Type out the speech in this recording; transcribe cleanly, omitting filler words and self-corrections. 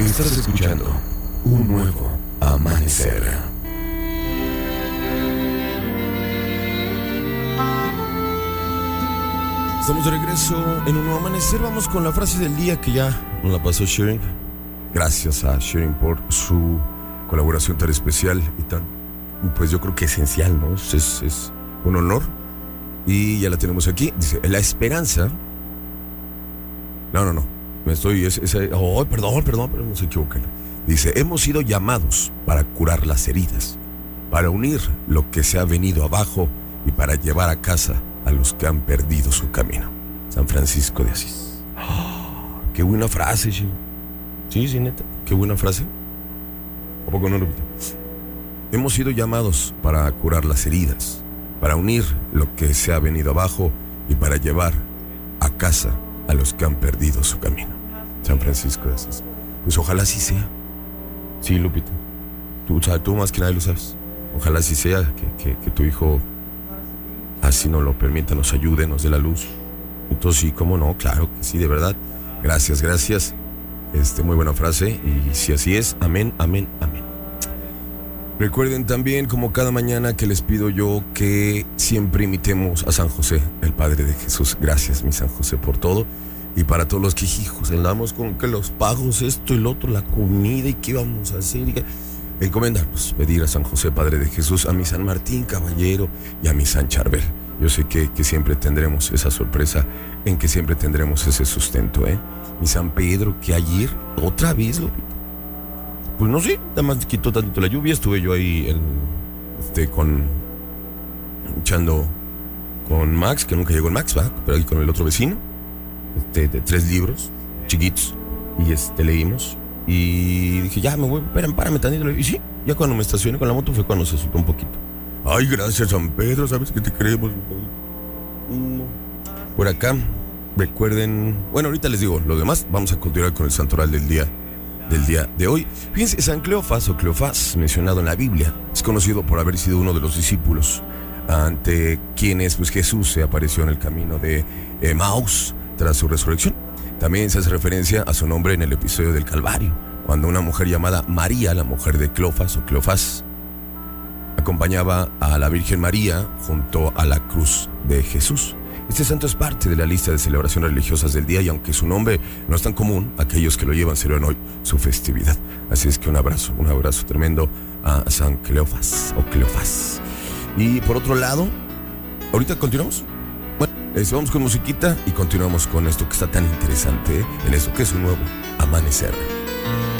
Estás escuchando un nuevo amanecer. Estamos de regreso en un nuevo amanecer. Vamos con la frase del día que ya nos la pasó Sharon. Gracias a Sharon por su colaboración tan especial y tan, pues yo creo que esencial, ¿no? Es un honor. Y ya la tenemos aquí. Dice, la esperanza. No. Me estoy. Perdón, no se equivocan. Dice, hemos sido llamados para curar las heridas, para unir lo que se ha venido abajo y para llevar a casa a los que han perdido su camino. San Francisco de Asís. Qué buena frase, sí, neta. Qué buena frase. ¿A poco no lo repito? Hemos sido llamados para curar las heridas, para unir lo que se ha venido abajo y para llevar a casa a los que han perdido su camino. San Francisco de Asís. Pues ojalá así sea. Sí, Lupita. Tú más que nadie lo sabes. Ojalá así sea, que tu hijo así nos lo permita, nos ayude, nos dé la luz. Entonces sí, cómo no, claro que sí, de verdad. Gracias. Muy buena frase. Y si así es, amén. Recuerden también, como cada mañana, que les pido yo que siempre imitemos a San José, el Padre de Jesús. Gracias, mi San José, por todo. Y para todos los que, hijos, andamos con que los pagos, esto y lo otro, la comida y qué vamos a hacer. Encomendarnos, pedir a San José, Padre de Jesús, a mi San Martín, caballero, y a mi San Charbel. Yo sé que siempre tendremos esa sorpresa, en que siempre tendremos ese sustento, ¿eh? Mi San Pedro, que ayer, otra vez, pues no sé, nada más quitó tantito la lluvia. Estuve yo ahí echando con Max, que nunca llegó el Max, ¿verdad? Pero ahí con el otro vecino, de 3 libros chiquitos, y leímos. Y dije, ya me voy, párame tantito. Y sí, ya cuando me estacioné con la moto fue cuando se soltó un poquito. Ay, gracias, San Pedro, sabes que te queremos. Por acá, recuerden, bueno, ahorita les digo lo demás. Vamos a continuar con el santoral del día de hoy. Fíjense, San Cleofás o Cleofás, mencionado en la Biblia, es conocido por haber sido uno de los discípulos ante quienes pues Jesús se apareció en el camino de Emaús tras su resurrección. También se hace referencia a su nombre en el episodio del Calvario, cuando una mujer llamada María, la mujer de Cleofás o Cleofás, acompañaba a la Virgen María junto a la cruz de Jesús. Este santo es parte de la lista de celebraciones religiosas del día, y aunque su nombre no es tan común, aquellos que lo llevan celebran hoy su festividad. Así es que un abrazo tremendo a San Cleofás o Cleofás. Y por otro lado, ahorita continuamos. Bueno, vamos con musiquita y continuamos con esto que está tan interesante, en esto que es un nuevo amanecer.